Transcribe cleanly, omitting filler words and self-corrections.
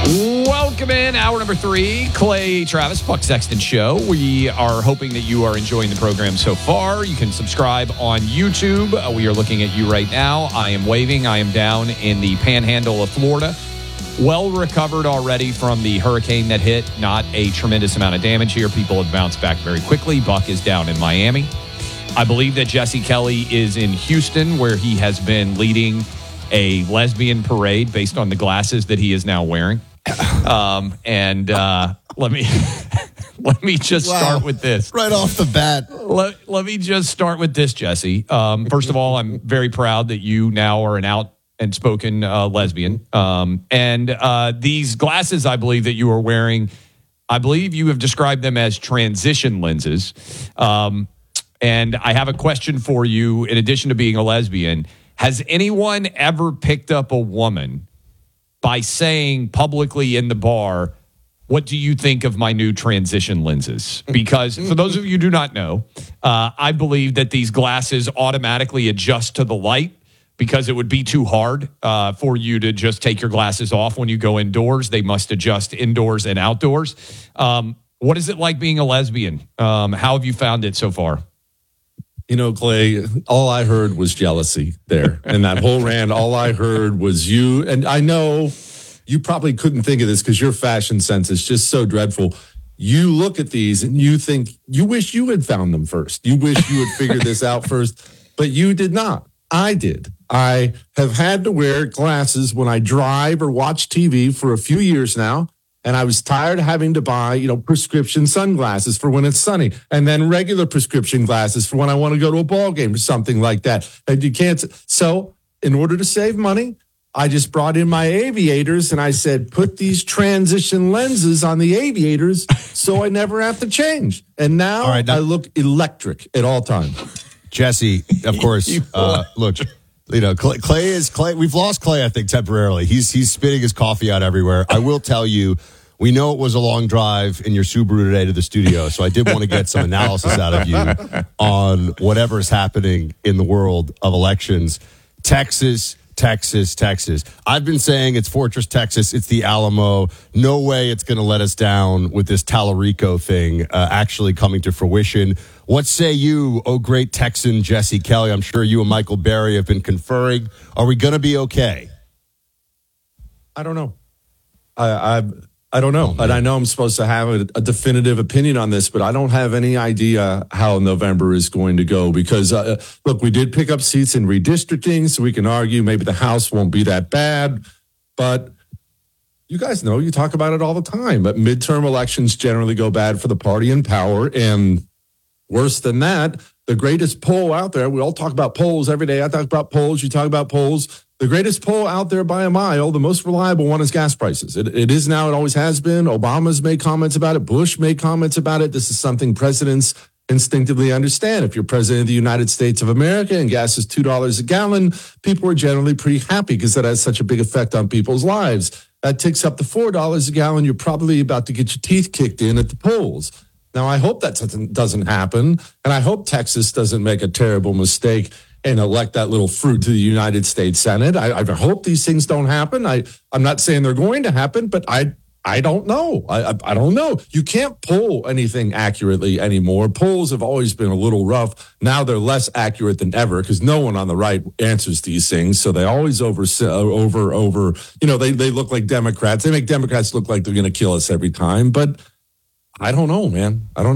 Welcome in, hour number 3, Clay Travis, Buck Sexton Show. We are hoping that you are enjoying the program so far. You can subscribe on YouTube. We are looking at you right now. I am waving. I am down in the panhandle of Florida. Well recovered already from the hurricane that hit. Not a tremendous amount of damage here. People have bounced back very quickly. Buck is down in Miami. I believe that Jesse Kelly is in Houston, where he has been leading a lesbian parade based on the glasses that he is now wearing. Let me just start with this right off the bat. Let me just start with this, Jesse. First of all, I'm very proud that you now are an out and spoken lesbian. These glasses, I believe that you are wearing, I believe you have described them as transition lenses. And I have a question for you. In addition to being a lesbian, has anyone ever picked up a woman by saying publicly in the bar, what do you think of my new transition lenses? Because for those of you who do not know, I believe that these glasses automatically adjust to the light because it would be too hard for you to just take your glasses off when you go indoors. They must adjust indoors and outdoors. What is it like being a lesbian? How have you found it so far? You know, Clay, all I heard was jealousy there. And that whole rant, all I heard was you. And I know you probably couldn't think of this because your fashion sense is just so dreadful. You look at these and you think, you wish you had found them first. You wish you had figured this out first, but you did not. I did. I have had to wear glasses when I drive or watch TV for a few years now. And I was tired of having to buy, prescription sunglasses for when it's sunny, and then regular prescription glasses for when I want to go to a ball game or something like that. And you can't. So in order to save money, I just brought in my aviators and I said, put these transition lenses on the aviators so I never have to change. And now I look electric at all times. Jesse, of course, look. Clay is Clay. We've lost Clay, I think, temporarily. He's spitting his coffee out everywhere. I will tell you, we know it was a long drive in your Subaru today to the studio, so I did want to get some analysis out of you on whatever is happening in the world of elections. Texas. I've been saying it's Fortress Texas. It's the Alamo. No way it's going to let us down with this Tallarico thing actually coming to fruition. What say you, oh great Texan Jesse Kelly? I'm sure you and Michael Berry have been conferring. Are we going to be okay? I don't know. I don't know. And I know I'm supposed to have a definitive opinion on this, but I don't have any idea how November is going to go because, look, we did pick up seats in redistricting, so we can argue maybe the House won't be that bad. But you guys know, you talk about it all the time, but midterm elections generally go bad for the party in power. And worse than that, the greatest poll out there, we all talk about polls every day. I talk about polls, you talk about polls. The greatest poll out there by a mile, the most reliable one, is gas prices. It is now. It always has been. Obama's made comments about it. Bush made comments about it. This is something presidents instinctively understand. If you're president of the United States of America and gas is $2 a gallon, people are generally pretty happy because that has such a big effect on people's lives. That ticks up to $4 a gallon. You're probably about to get your teeth kicked in at the polls. Now, I hope that doesn't happen, and I hope Texas doesn't make a terrible mistake and elect that little fruit to the United States Senate. I hope these things don't happen. I'm not saying they're going to happen, but I don't know. I don't know. You can't poll anything accurately anymore. Polls have always been a little rough. Now they're less accurate than ever because no one on the right answers these things. So they always they look like Democrats. They make Democrats look like they're going to kill us every time. But I don't know, man. I don't know.